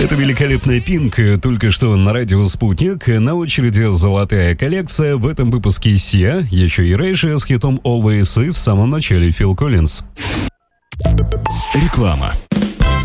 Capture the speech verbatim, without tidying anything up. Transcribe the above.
Это великолепная Пинк, только что на радио «Спутник». На очереди золотая коллекция. В этом выпуске Сиа, еще и Рейши с хитом «Always» и в самом начале Фил Коллинз. Реклама.